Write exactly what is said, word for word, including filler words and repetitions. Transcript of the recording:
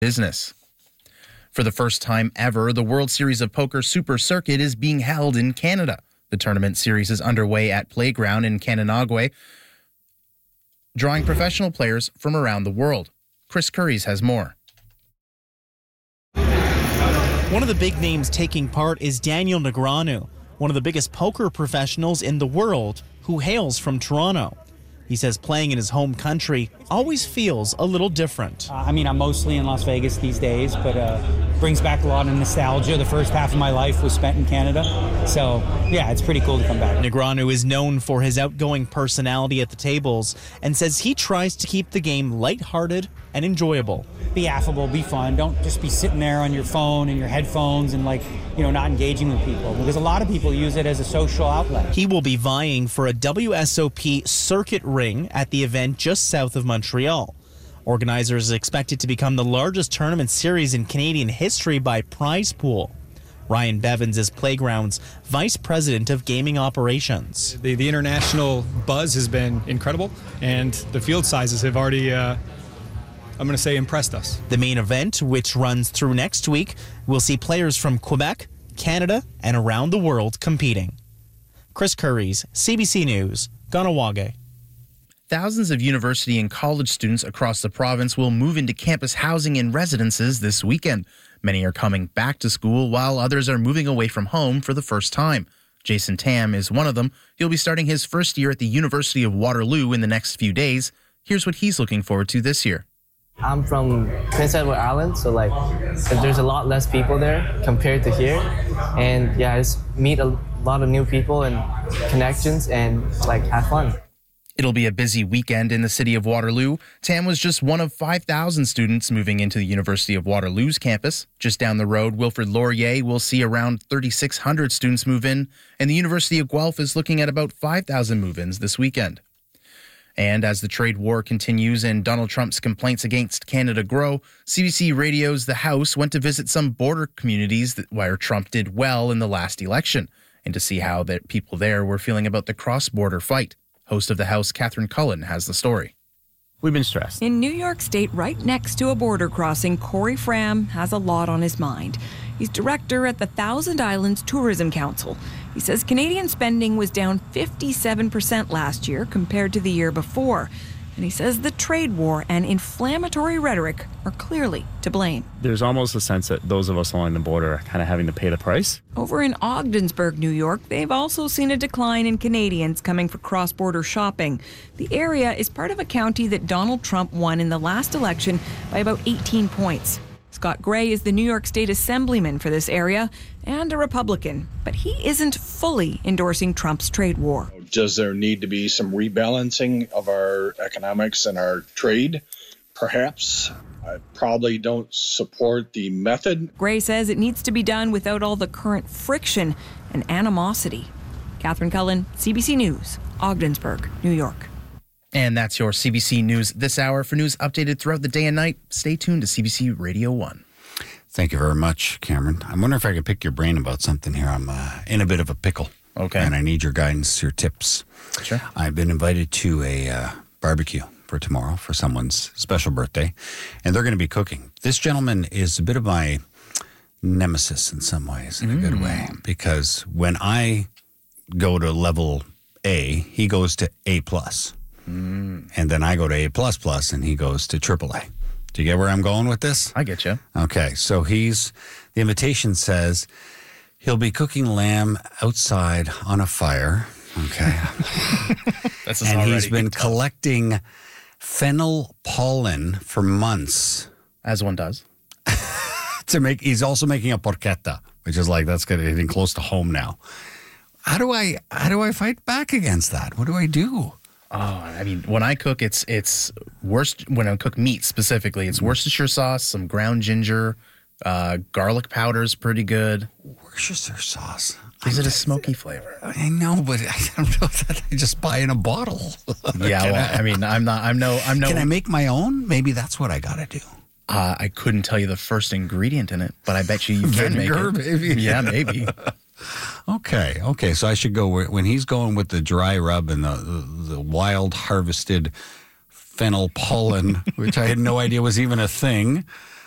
business. For the first time ever, the World Series of Poker Super Circuit is being held in Canada. The tournament series is underway at Playground in Kananagwe, drawing professional players from around the world. Chris Curries has more. One of the big names taking part is Daniel Negreanu, one of the biggest poker professionals in the world, who hails from Toronto. He says playing in his home country always feels a little different. Uh, I mean, I'm mostly in Las Vegas these days, but uh, brings back a lot of nostalgia. The first half of my life was spent in Canada. So, yeah, it's pretty cool to come back. Negreanu is known for his outgoing personality at the tables and says he tries to keep the game lighthearted and enjoyable. Be affable, be fun. Don't just be sitting there on your phone and your headphones and, like, you know, not engaging with people. Because a lot of people use it as a social outlet. He will be vying for a W S O P circuit ring at the event just south of Montreal. Organizers expect it to become the largest tournament series in Canadian history by prize pool. Ryan Bevins is Playground's Vice President of Gaming Operations. The, the international buzz has been incredible, and the field sizes have already, uh, I'm going to say, impressed us. The main event, which runs through next week, will see players from Quebec, Canada, and around the world competing. Chris Curries, C B C News, Kahnawake. Thousands of university and college students across the province will move into campus housing and residences this weekend. Many are coming back to school, while others are moving away from home for the first time. Jason Tam is one of them. He'll be starting his first year at the University of Waterloo in the next few days. Here's what he's looking forward to this year. I'm from Prince Edward Island, so like there's a lot less people there compared to here. And yeah, I just meet a lot of new people and connections and like have fun. It'll be a busy weekend in the city of Waterloo. Tam was just one of five thousand students moving into the University of Waterloo's campus. Just down the road, Wilfrid Laurier will see around thirty-six hundred students move in, and the University of Guelph is looking at about five thousand move-ins this weekend. And as the trade war continues and Donald Trump's complaints against Canada grow, C B C Radio's The House went to visit some border communities that, where Trump did well in the last election, and to see how the people there were feeling about the cross-border fight. Host of The House, Catherine Cullen, has the story. We've been stressed. In New York State, right next to a border crossing, Corey Fram has a lot on his mind. He's director at the Thousand Islands Tourism Council. He says Canadian spending was down fifty-seven percent last year compared to the year before. And he says the trade war and inflammatory rhetoric are clearly to blame. There's almost a sense that those of us along the border are kind of having to pay the price. Over in Ogdensburg, New York, they've also seen a decline in Canadians coming for cross-border shopping. The area is part of a county that Donald Trump won in the last election by about eighteen points. Scott Gray is the New York State Assemblyman for this area and a Republican, but he isn't fully endorsing Trump's trade war. Does there need to be some rebalancing of our economics and our trade? Perhaps. I probably don't support the method. Gray says it needs to be done without all the current friction and animosity. Catherine Cullen, C B C News, Ogdensburg, New York. And that's your C B C News this hour. For news updated throughout the day and night, stay tuned to C B C Radio one. Thank you very much, Cameron. I wonder if I could pick your brain about something here. I'm uh, in a bit of a pickle. Okay. And I need your guidance, your tips. Sure. I've been invited to a uh, barbecue for tomorrow for someone's special birthday, and they're going to be cooking. This gentleman is a bit of my nemesis in some ways, in mm. a good way, because when I go to level A, he goes to A plus. Mm. And then I go to A plus plus, and he goes to triple A. Do you get where I'm going with this? I get you. Okay, so he's, the invitation says he'll be cooking lamb outside on a fire. Okay. That's and he's been collecting fennel pollen for months. As one does. to make, he's also making a porchetta, which is like, that's getting close to home now. How do I, how do I fight back against that? What do I do? Oh, I mean, when I cook, it's it's worst when I cook meat specifically. It's Worcestershire sauce, some ground ginger, uh, garlic powder's pretty good. Worcestershire sauce. Gives it a smoky flavor. I know, but I don't know that I just buy in a bottle. Yeah, well, I, I mean, I'm not. I'm no. I'm no. Can I make my own? Maybe that's what I gotta do. Uh, I couldn't tell you the first ingredient in it, but I bet you you can make Vinegar, it. maybe. Yeah, maybe. Okay, okay. So I should go where, when he's going with the dry rub and the, the, the wild harvested fennel pollen, which I had no idea was even a thing.